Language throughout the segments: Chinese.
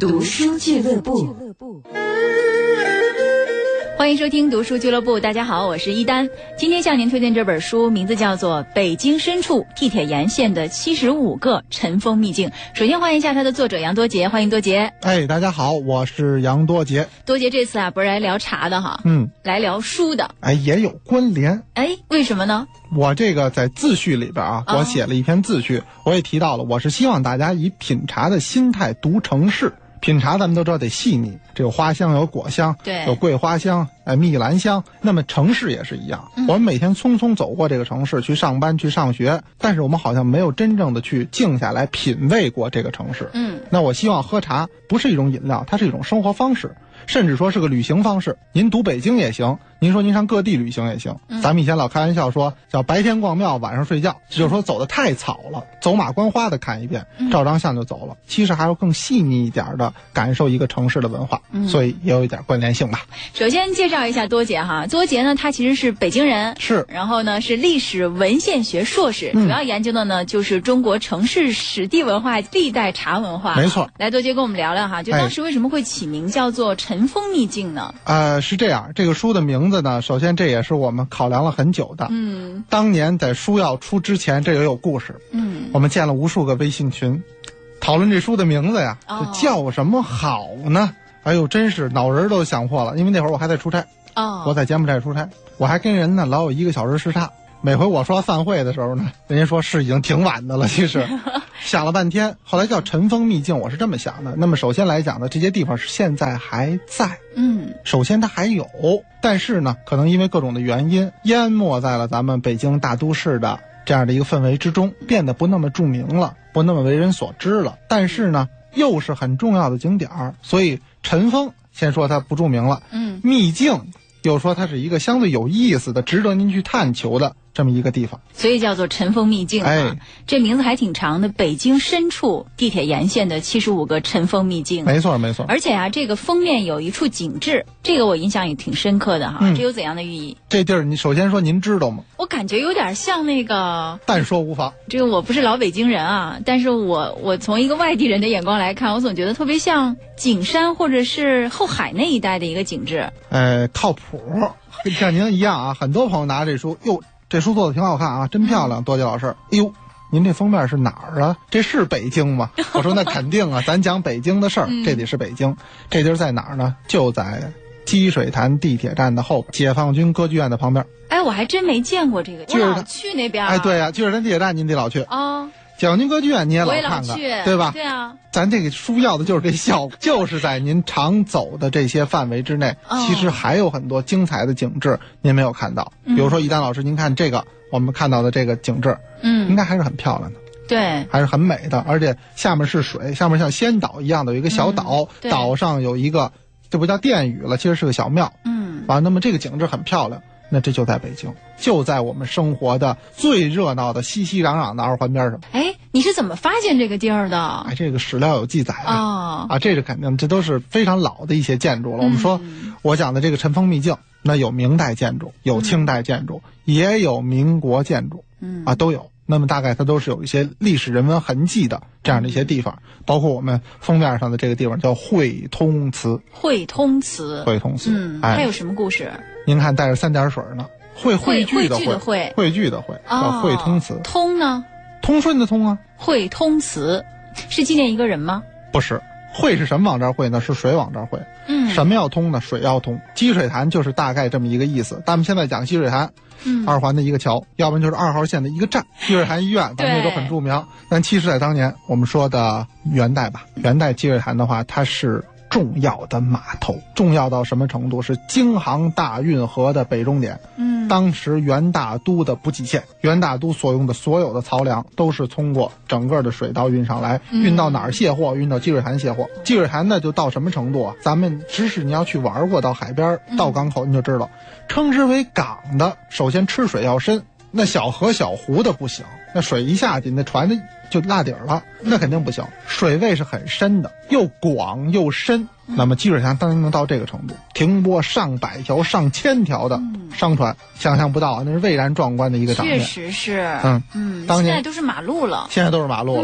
读书俱乐部。欢迎收听读书俱乐部，大家好，我是一丹。今天向您推荐这本书，名字叫做《北京深处地铁沿线的75个尘封秘境》。首先欢迎一下它的作者杨多杰，欢迎多杰。 大家好，我是杨多杰。 多杰这次不是来聊茶的哈，来聊书的， 也有关联。 为什么呢？ 我这个在自序里边我写了一篇自序，我也提到了，我是希望大家以品茶的心态读城市。品茶咱们都知道得细腻，这有花香，有果香， 对， 有桂花香，蜜兰香。那么城市也是一样，我们每天匆匆走过这个城市，去上班去上学，但是我们好像没有真正的去静下来品味过这个城市。那我希望喝茶不是一种饮料，它是一种生活方式，甚至说是个旅行方式。您读北京也行，您说您上各地旅行也行。咱们以前老开玩笑说叫白天逛庙，晚上睡觉，就是说走得太草了，走马观花的看一遍，照张相就走了。其实还要更细腻一点的感受一个城市的文化，所以也有一点关联性吧。 首先介绍一下多杰哈，多杰呢他其实是北京人， 是， 然后呢是历史文献学硕士，主要研究的呢就是中国城市史地文化、历代茶文化。 没错， 来多杰跟我们聊聊哈，就当时为什么会起名叫做尘封秘境呢？ 是这样，这个书的名字呢，首先这也是我们考量了很久的。当年在书要出之前，这也有故事。我们建了无数个微信群，讨论这书的名字呀，这叫什么好呢？哎呦，真是脑仁都想破了，因为那会儿我还在出差。我在柬埔寨出差，我还跟人呢老有1个小时时差。每回我说散会的时候呢，人家说是已经挺晚的了。其实想了半天，后来叫尘封秘境，我是这么想的。那么首先来讲呢，这些地方是现在还在，首先它还有，但是呢可能因为各种的原因淹没在了咱们北京大都市的这样的一个氛围之中，变得不那么著名了，不那么为人所知了。但是呢又是很重要的景点，所以尘封先说它不著名了，秘境又说它是一个相对有意思的、值得您去探求的这么一个地方， 所以叫做尘封秘境这名字还挺长的，北京深处地铁沿线的75个尘封秘境。 没错没错。 而且这个封面有一处景致，这个我印象也挺深刻的哈。这有怎样的寓意？ 这地儿你首先说您知道吗？ 我感觉有点像那个， 但说无妨。 这个我不是老北京人但是我从一个外地人的眼光来看，我总觉得特别像景山或者是后海那一带的一个景致。 靠谱，像您一样很多朋友拿这书，这书做的挺好看真漂亮，多杰老师。您这封面是哪儿这是北京吗？我说那肯定咱讲北京的事儿，这得是北京。这地儿在哪儿呢？就在积水潭地铁站的后边，解放军歌剧院的旁边。 我还真没见过这个，我老去那边。 对呀，积水潭地铁站您得老去解放军歌剧院你也老看看，对吧？ 对啊， 咱这个书要的就是这效果，就是在您常走的这些范围之内，其实还有很多精彩的景致您没有看到。比如说一丹老师，您看这个我们看到的这个景致，应该还是很漂亮的， 对， 还是很美的，而且下面是水，下面像仙岛一样的有一个小岛，岛上有一个，这不叫殿宇了，其实是个小庙，那么这个景致很漂亮。那这就在北京，就在我们生活的最热闹的熙熙攘攘的二环边上。 你是怎么发现这个地儿的？ 这个史料有记载这个肯定，这都是非常老的一些建筑了。我们说我讲的这个尘封秘境，那有明代建筑，有清代建筑，也有民国建筑，都有。那么大概它都是有一些历史人文痕迹的这样的一些地方，包括我们封面上的这个地方叫会通祠。会通祠， 它有什么故事？ 您看带着3点水呢，汇聚的汇， 汇聚的汇，叫会通祠。 通呢？ 通顺的通会通祠是纪念一个人吗？ 不是，汇是什么往这儿汇呢？是水往这儿汇。什么要通呢？水要通。积水潭就是大概这么一个意思。咱们现在讲积水潭，2环的一个桥，要不然就是2号线的一个站，积水潭医院，咱们这都很著名。但其实在当年我们说的元代吧，元代积水潭的话，它是重要的码头，重要到什么程度？是京杭大运河的北终点。当时元大都的补给线，元大都所用的所有的漕粮都是通过整个的水道运上来，运到哪儿卸货？运到积水潭卸货。积水潭呢就到什么程度咱们只是你要去玩过，到海边到港口你就知道，称之为港的，首先吃水要深，那小河小湖的不行，那水一下去那船就落底了，那肯定不行。水位是很深的，又广又深。那么积水潭当然能到这个程度，停泊上百条上千条的商船，想象不到那是蔚然壮观的一个场面。 确实是。 当年现在都是马路了。 现在都是马路了。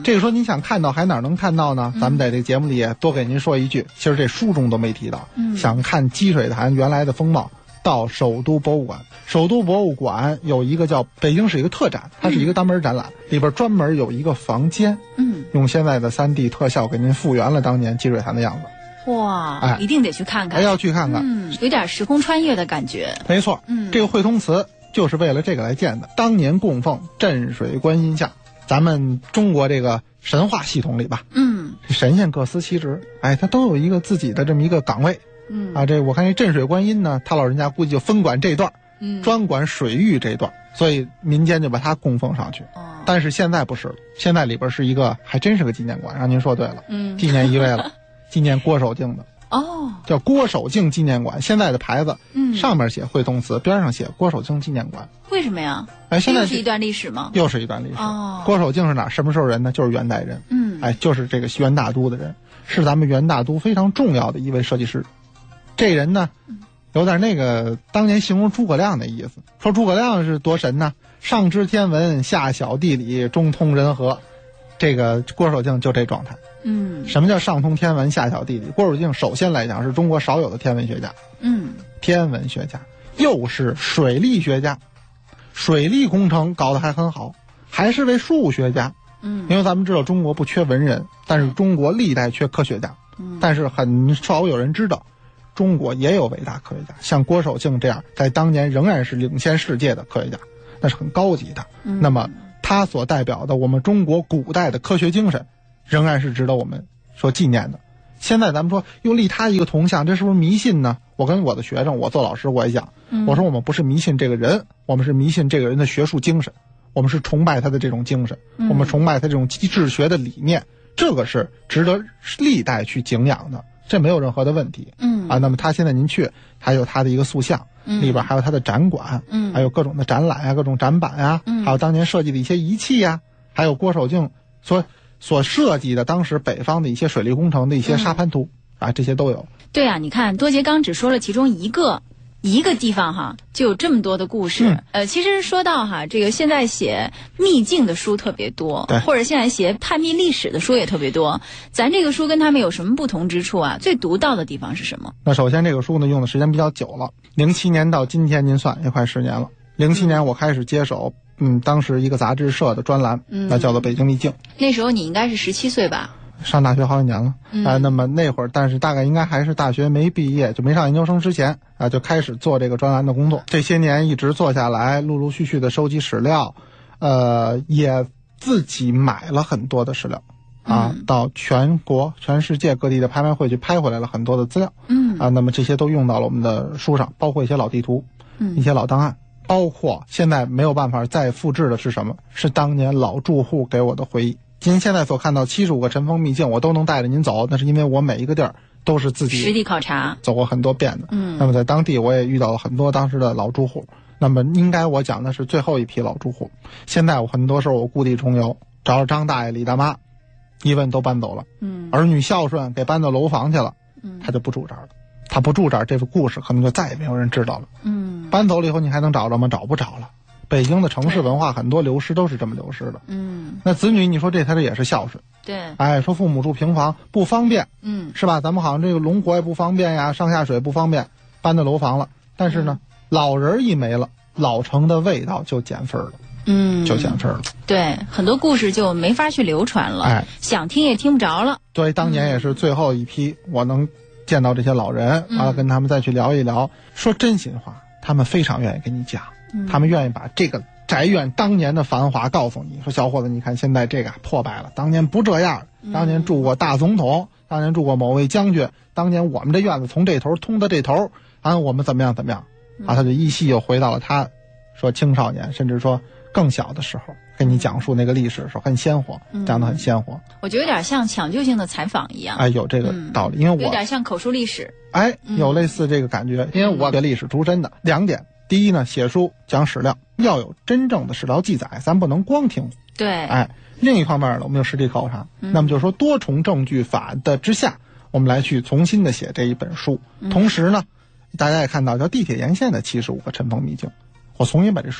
这个说你想看到还哪能看到呢？咱们在这个节目里也多给您说一句，其实这书中都没提到。想看积水潭原来的风貌，到首都博物馆。首都博物馆有一个叫北京市一个特展，它是一个单门展览，里边专门有一个房间，用现在的3D 特效给您复原了当年积水潭的样子。 哇，一定得去看看。 要去看看， 有点时空穿越的感觉。 没错，这个会通祠就是为了这个来建的。当年供奉镇水观音像，咱们中国这个神话系统里吧，神仙各司其职，他都有一个自己的这么一个岗位。这我看这镇水观音呢，他老人家估计就分管这段，专管水域这段，所以民间就把它供奉上去。但是现在不是了，现在里边是一个还真是个纪念馆，让您说对了，纪念一位了，纪念郭守敬的。叫郭守敬纪念馆，现在的牌子，上面写会通祠，边上写郭守敬纪念馆。 为什么呀？ 现在又是一段历史吗？ 又是一段历史。郭守敬是哪？什么时候人呢？就是元代人。就是这个元大都的人，是咱们元大都非常重要的一位设计师。这人呢，有点那个当年形容诸葛亮的意思，说诸葛亮是多神呢，上知天文，下晓地理，中通人和。这个郭守敬就这状态。什么叫上通天文下晓地理？郭守敬首先来讲是中国少有的天文学家，天文学家，又是水利学家，水利工程搞得还很好，还是位数学家。因为咱们知道中国不缺文人，但是中国历代缺科学家。但是很少有人知道，中国也有伟大科学家，像郭守敬这样，在当年仍然是领先世界的科学家，那是很高级的。那么他所代表的我们中国古代的科学精神，仍然是值得我们说纪念的。现在咱们说又立他一个铜像，这是不是迷信呢？我跟我的学生，我做老师我也讲，我说我们不是迷信这个人，我们是迷信这个人的学术精神，我们是崇拜他的这种精神，我们崇拜他这种机制学的理念，这个是值得历代去敬仰的，这没有任何的问题。那么他现在您去，还有他的一个塑像，里边还有他的展馆，还有各种的展览啊，各种展板啊，还有当年设计的一些仪器啊，还有郭守敬所设计的当时北方的一些水利工程的一些沙盘图这些都有。 对啊，你看多杰刚只说了其中一个地方就有这么多的故事。其实说到这个现在写秘境的书特别多，或者现在写探秘历史的书也特别多。咱这个书跟他们有什么不同之处啊？最独到的地方是什么？ 那首先这个书呢用的时间比较久了，07年到今天您算也快10年了。07年我开始接手当时一个杂志社的专栏，那叫做北京秘境。 那时候你应该是17岁吧？ 上大学好几年了。那么那会儿，但是大概应该还是大学没毕业，就没上研究生之前就开始做这个专栏的工作。这些年一直做下来，陆陆续续的收集史料，也自己买了很多的史料到全国全世界各地的拍卖会去拍回来了很多的资料。那么这些都用到了我们的书上，包括一些老地图，一些老档案，包括现在没有办法再复制的是什么？是当年老住户给我的回忆。您现在所看到75个尘封秘境，我都能带着您走，那是因为我每一个地儿都是自己实地考察走过很多遍的。那么在当地我也遇到了很多当时的老住户，那么应该我讲的是最后一批老住户。现在我很多时候我故地重游，找张大爷李大妈一问都搬走了，儿女孝顺给搬到楼房去了，他就不住这儿了。他不住这儿，这个故事可能就再也没有人知道了。搬走了以后你还能找着吗？找不着了。北京的城市文化很多流失都是这么流失的。那子女你说他这也是孝顺。 对。 说父母住平房不方便，是吧？咱们好像这个龙活也不方便呀，上下水不方便，搬到楼房了。但是呢，老人一没了，老城的味道就减分了。就减分了。 对，很多故事就没法去流传了。想听也听不着了。 对，当年也是最后一批，我能见到这些老人跟他们再去聊一聊，说真心话，他们非常愿意跟你讲。他们愿意把这个宅院当年的繁华告诉你，说小伙子你看现在这个破败了，当年不这样，当年住过大总统，当年住过某位将军，当年我们这院子从这头通到这头我们怎么样他就依稀又回到了他说青少年甚至说更小的时候，跟你讲述那个历史的时候很鲜活，讲得很鲜活。 我觉得有点像抢救性的采访一样。 有这个道理，因为我有点像口述历史。 有类似这个感觉，因为我学历史出身的。2点，第一呢，写书讲史料要有真正的史料记载，咱不能光听。 对。 另一方面呢，我们有实地考察。那么就是说多重证据法的之下，我们来去重新的写这一本书。同时呢，大家也看到叫地铁沿线的75个尘封秘境，我重新把这书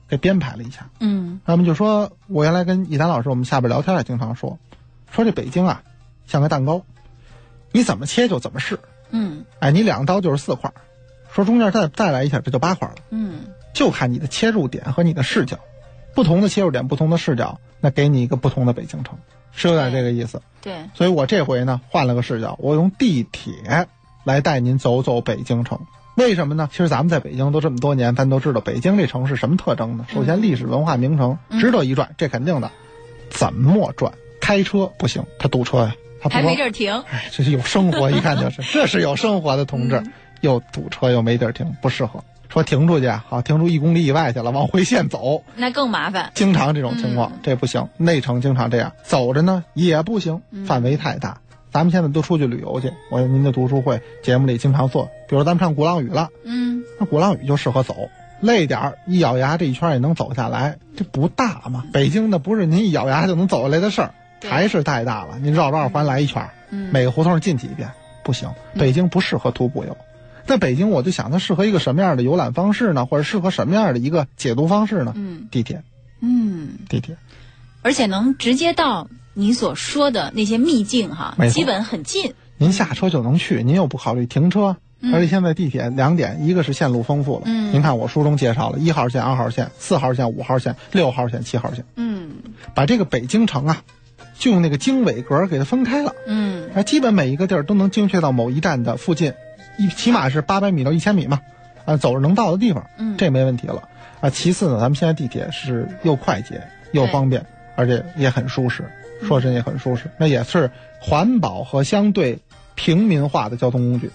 给编排了一下。他们就说，我原来跟一丹老师我们下边聊天也经常说这北京啊像个蛋糕，你怎么切就怎么试。你2刀就是4块，说中间再来一下这就8块了。就看你的切入点和你的视角，不同的切入点不同的视角，那给你一个不同的北京城，是有点这个意思。 对， 所以我这回呢换了个视角，我用地铁来带您走走北京城。为什么呢？其实咱们在北京都这么多年，咱都知道北京这城市什么特征呢？首先历史文化名城，值得一转，这肯定的。怎么转？开车不行，它堵车呀，它还没地儿停。 这是有生活，一看就是这是有生活的同志，又堵车又没地儿停，不适合。说停出去好，停出1公里以外去了，往回线走， 那更麻烦。 经常这种情况，这不行。内城经常这样，走着呢也不行，范围太大。咱们现在都出去旅游去，您的读书会节目里经常做，比如咱们上鼓浪屿了，那鼓浪屿就适合走，累点一咬牙这一圈也能走下来，这不大嘛。北京的不是您一咬牙就能走下来的事儿，还是太大了。您绕着2环来一圈，每个胡同进去一遍，不行。北京不适合徒步游。在北京我就想它适合一个什么样的游览方式呢，或者适合什么样的一个解读方式呢？地铁。地铁， 而且能直接到你所说的那些秘境基本很近， 您下车就能去，您又不考虑停车。而且现在地铁2点，一个是线路丰富了，您看我书中介绍了1号线、2号线、4号线、5号线、6号线、7号线，把这个北京城啊，就用那个经纬格给它分开了，基本每一个地儿都能精确到某一站的附近，起码是800米到1000米嘛，走着能到的地方，这没问题了。其次呢，咱们现在地铁是又快捷又方便，而且也很舒适，说真也很舒适，那也是环保和相对平民化的交通工具。